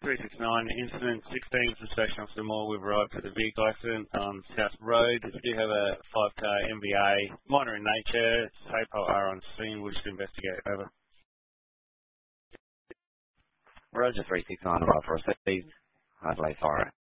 369, incident 16 from Station Officer Moore. We've arrived at the vehicle accident on South Road. We do have a 5-car MVA, minor in nature. SAPO are on scene. We'll just investigate. Over. Roger 369, arrived for a received. Adelaide Fire.